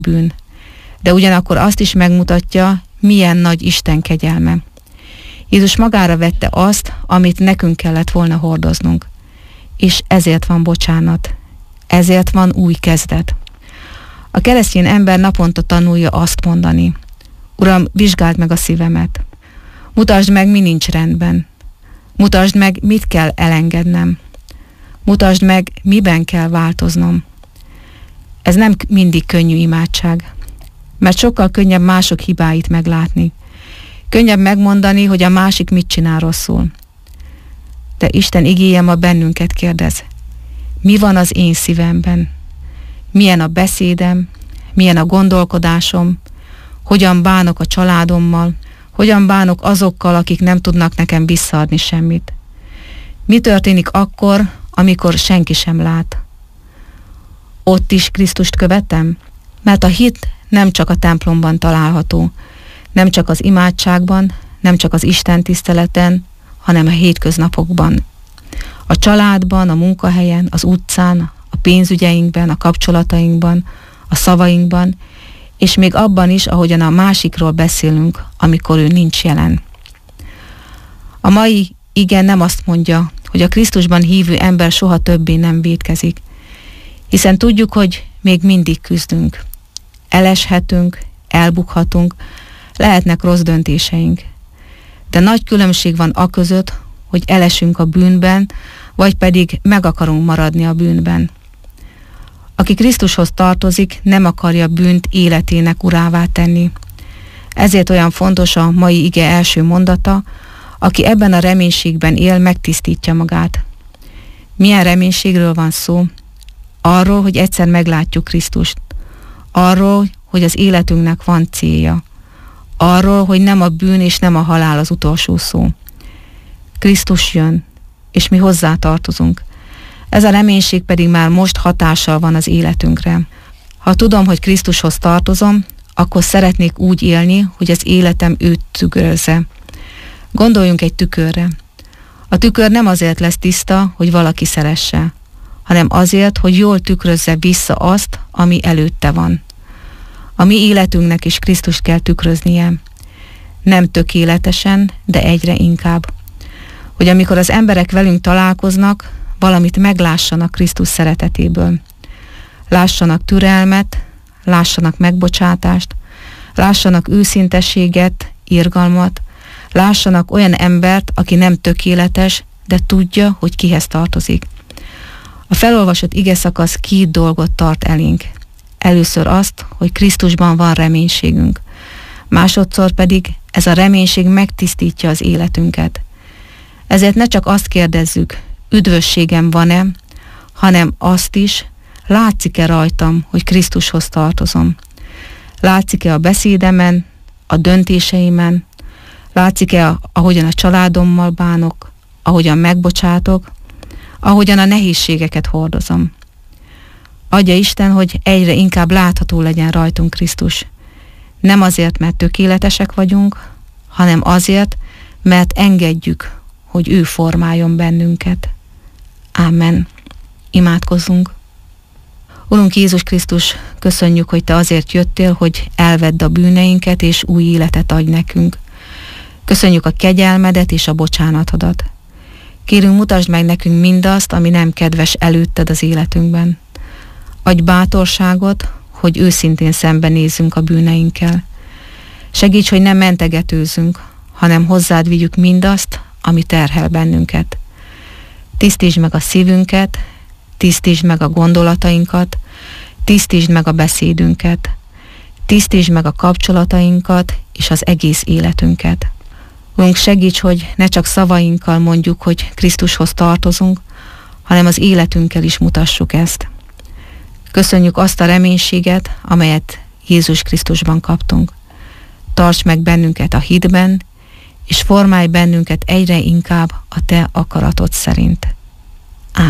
bűn, de ugyanakkor azt is megmutatja, milyen nagy Isten kegyelme. Jézus magára vette azt, amit nekünk kellett volna hordoznunk. És ezért van bocsánat. Ezért van új kezdet. A keresztény ember naponta tanulja azt mondani: Uram, vizsgáld meg a szívemet. Mutasd meg, mi nincs rendben. Mutasd meg, mit kell elengednem. Mutasd meg, miben kell változnom. Ez nem mindig könnyű imádság, mert sokkal könnyebb mások hibáit meglátni. Könnyebb megmondani, hogy a másik mit csinál rosszul. De Isten igéje ma bennünket kérdez: mi van az én szívemben? Milyen a beszédem? Milyen a gondolkodásom? Hogyan bánok a családommal? Hogyan bánok azokkal, akik nem tudnak nekem visszaadni semmit? Mi történik akkor, amikor senki sem lát? Ott is Krisztust követem? Mert a hit nem csak a templomban található, nem csak az imádságban, nem csak az Isten tiszteleten, hanem a hétköznapokban. A családban, a munkahelyen, az utcán, a pénzügyeinkben, a kapcsolatainkban, a szavainkban, és még abban is, ahogyan a másikról beszélünk, amikor ő nincs jelen. A mai ige nem azt mondja, hogy a Krisztusban hívő ember soha többé nem vétkezik, hiszen tudjuk, hogy még mindig küzdünk. Eleshetünk, elbukhatunk, lehetnek rossz döntéseink. De nagy különbség van aközött, hogy elesünk a bűnben, vagy pedig meg akarunk maradni a bűnben. Aki Krisztushoz tartozik, nem akarja bűnt életének urává tenni. Ezért olyan fontos a mai ige első mondata: aki ebben a reménységben él, megtisztítja magát. Milyen reménységről van szó? Arról, hogy egyszer meglátjuk Krisztust. Arról, hogy az életünknek van célja. Arról, hogy nem a bűn és nem a halál az utolsó szó. Krisztus jön, és mi hozzá tartozunk. Ez a reménység pedig már most hatással van az életünkre. Ha tudom, hogy Krisztushoz tartozom, akkor szeretnék úgy élni, hogy az életem őt tükrözze. Gondoljunk egy tükörre. A tükör nem azért lesz tiszta, hogy valaki szeresse, hanem azért, hogy jól tükrözze vissza azt, ami előtte van. A mi életünknek is Krisztust kell tükröznie. Nem tökéletesen, de egyre inkább. Hogy amikor az emberek velünk találkoznak, valamit meglássanak Krisztus szeretetéből. Lássanak türelmet, lássanak megbocsátást, lássanak őszintességet, irgalmat, lássanak olyan embert, aki nem tökéletes, de tudja, hogy kihez tartozik. A felolvasott igeszakasz 2 dolgot tart elénk. Először azt, hogy Krisztusban van reménységünk. Másodszor pedig ez a reménység megtisztítja az életünket. Ezért ne csak azt kérdezzük, üdvösségem van-e, hanem azt is, látszik-e rajtam, hogy Krisztushoz tartozom. Látszik-e a beszédemen, a döntéseimen, látszik-e, ahogyan a családommal bánok, ahogyan megbocsátok, ahogyan a nehézségeket hordozom. Adja Isten, hogy egyre inkább látható legyen rajtunk Krisztus. Nem azért, mert tökéletesek vagyunk, hanem azért, mert engedjük, hogy ő formáljon bennünket. Ámen. Imádkozzunk. Urunk Jézus Krisztus, köszönjük, hogy Te azért jöttél, hogy elvedd a bűneinket, és új életet adj nekünk. Köszönjük a kegyelmedet és a bocsánatodat. Kérünk, mutasd meg nekünk mindazt, ami nem kedves előtted az életünkben. Adj bátorságot, hogy őszintén szembenézzünk a bűneinkkel. Segíts, hogy nem mentegetőzünk, hanem hozzád vigyük mindazt, ami terhel bennünket. Tisztítsd meg a szívünket, tisztítsd meg a gondolatainkat, tisztítsd meg a beszédünket, tisztítsd meg a kapcsolatainkat és az egész életünket. Urunk, segíts, hogy ne csak szavainkkal mondjuk, hogy Krisztushoz tartozunk, hanem az életünkkel is mutassuk ezt. Köszönjük azt a reménységet, amelyet Jézus Krisztusban kaptunk. Tarts meg bennünket a hitben, és formálj bennünket egyre inkább a Te akaratod szerint.